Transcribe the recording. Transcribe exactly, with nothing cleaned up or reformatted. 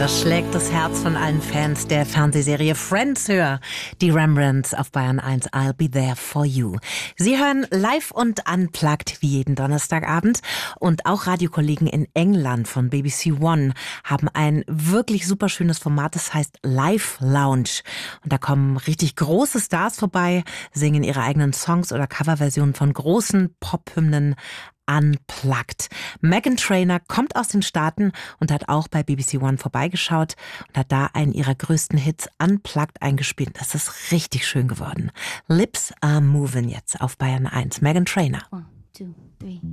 das schlägt das Herz von allen Fans der Fernsehserie Friends höher. Die Rembrandts auf Bayern eins, I'll be there for you. Sie hören live und unplugged wie jeden Donnerstagabend. Und auch Radiokollegen in England von B B C One haben ein wirklich super schönes Format, das heißt Live Lounge. Und da kommen richtig große Stars vorbei, singen ihre eigenen Songs oder Coverversionen von großen Pop-Hymnen unplugged. Meghan Trainor kommt aus den Staaten und hat auch bei B B C One vorbeigeschaut und hat da einen ihrer größten Hits unplugged eingespielt. Das ist richtig schön geworden. Lips Are Moving jetzt auf Bayern eins. Meghan Trainor. One, two, three.